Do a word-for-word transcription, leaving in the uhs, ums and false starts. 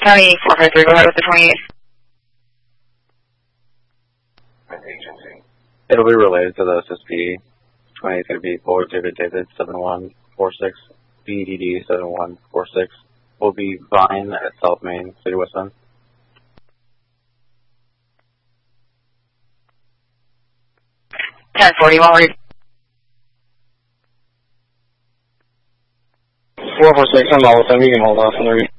County four five three, go ahead with the twenty-eight. It'll be related to the S S P. twenty-eight is going to be Bullard David David seven one four six, B D D seven one four six. Will be Vine at South Main, City West End. ten forty, one read. four four six, I'm all with them. You can hold off on the read.